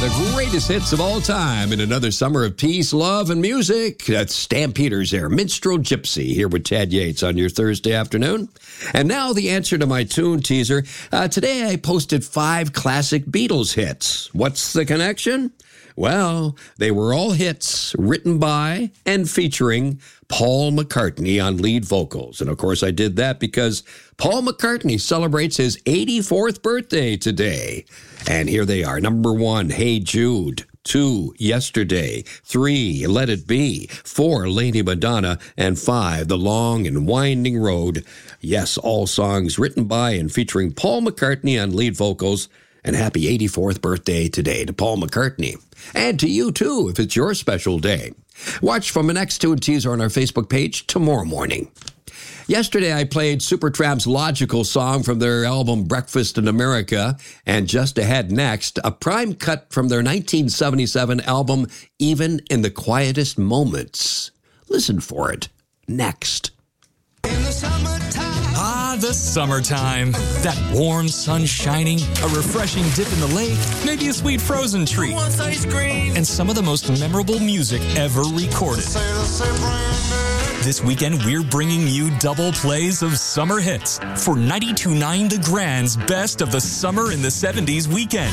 The greatest hits of all time in another summer of peace, love, and music. That's Stampeders there, Minstrel Gypsy, here with Ted Yates on your Thursday afternoon. And now the answer to my tune teaser. Today I posted 5 classic Beatles hits. What's the connection? Well, they were all hits written by and featuring Paul McCartney on lead vocals. And of course I did that because Paul McCartney celebrates his 84th birthday today. And here they are. Number 1, Hey Jude. 2, Yesterday. 3, Let It Be. 4, Lady Madonna. And 5, The Long and Winding Road. Yes, all songs written by and featuring Paul McCartney on lead vocals. And happy 84th birthday today to Paul McCartney. And to you, too, if it's your special day. Watch from an next tune teaser on our Facebook page tomorrow morning. Yesterday, I played Supertramp's Logical song from their album Breakfast in America. And just ahead next, a prime cut from their 1977 album Even in the Quietest Moments. Listen for it. Next. In the summertime. The summertime. That warm sun shining, a refreshing dip in the lake, maybe a sweet frozen treat, Ice cream. and some of the most memorable music ever recorded. This weekend, we're bringing you double plays of summer hits for 92.9 The Grand's Best of the Summer in the 70s weekend.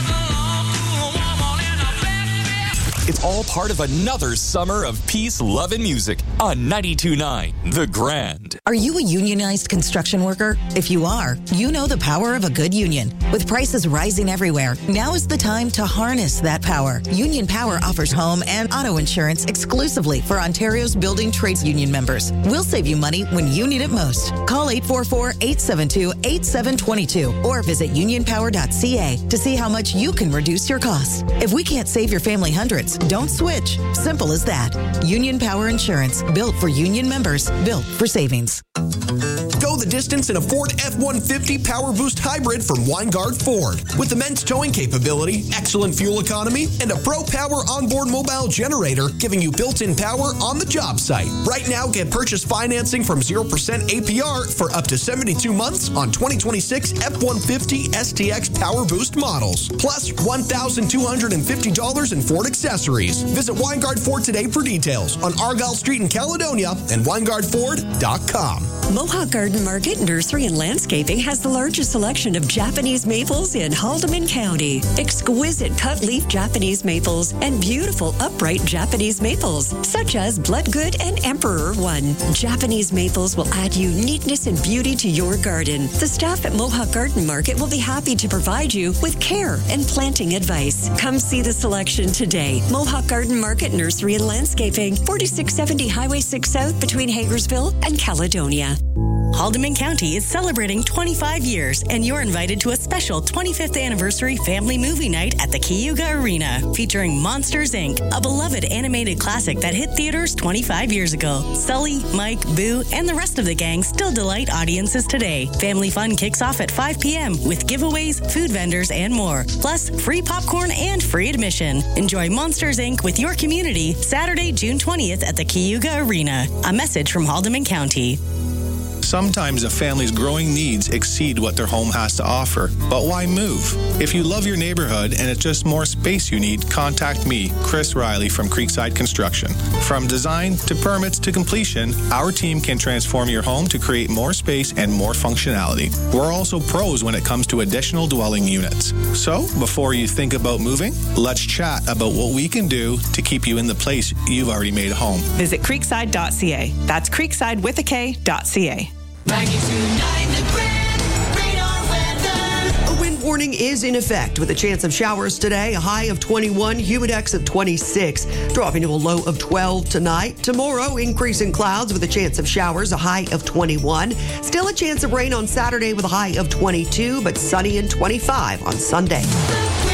It's all part of another summer of peace, love, and music on 92.9 The Grand. Are you a unionized construction worker? If you are, you know the power of a good union. With prices rising everywhere, now is the time to harness that power. Union Power offers home and auto insurance exclusively for Ontario's building trades union members. We'll save you money when you need it most. Call 844-872-8722 or visit unionpower.ca to see how much you can reduce your costs. If we can't save your family hundreds, don't switch. Simple as that. Union Power Insurance. Built for union members. Built for savings. Go the distance in a Ford F-150 Power Boost Hybrid from Weingart Ford. With immense towing capability, excellent fuel economy, and a Pro Power onboard mobile generator giving you built-in power on the job site. Right now, get purchase financing from 0% APR for up to 72 months on 2026 F-150 STX Power Boost models. Plus $1,250 in Ford accessories. Visit Weingart Ford today for details on Argyle Street in Caledonia and WeingardFord.com. Mohawk Garden Market Nursery and Landscaping has the largest selection of Japanese maples in Haldeman County. Exquisite cut-leaf Japanese maples and beautiful upright Japanese maples, such as Bloodgood and Emperor One. Japanese maples will add uniqueness and beauty to your garden. The staff at Mohawk Garden Market will be happy to provide you with care and planting advice. Come see the selection today. Mohawk Garden Market Nursery and Landscaping, 4670 Highway 6 South between Hagersville and Caledonia. Haldeman County is celebrating 25 years, and you're invited to a special 25th anniversary family movie night at the Cayuga Arena, featuring Monsters, Inc., a beloved animated classic that hit theaters 25 years ago. Sully, Mike, Boo, and the rest of the gang still delight audiences today. Family fun kicks off at 5 p.m. with giveaways, food vendors, and more. Plus, free popcorn and free admission. Enjoy Monsters, Inc. with your community Saturday, June 20th at the Cayuga Arena. A message from Haldeman County. Sometimes a family's growing needs exceed what their home has to offer. But why move? If you love your neighborhood and it's just more space you need, contact me, Chris Riley from Creekside Construction. From design to permits to completion, our team can transform your home to create more space and more functionality. We're also pros when it comes to additional dwelling units. So, before you think about moving, let's chat about what we can do to keep you in the place you've already made a home. Visit creekside.ca. That's creekside with a K.ca. 92.9 The Grand Radar Weather. A wind warning is in effect with a chance of showers today, a high of 21, humidex of 26, dropping to a low of 12 tonight. Tomorrow, increasing clouds with a chance of showers, a high of 21. Still a chance of rain on Saturday with a high of 22, but sunny and 25 on Sunday.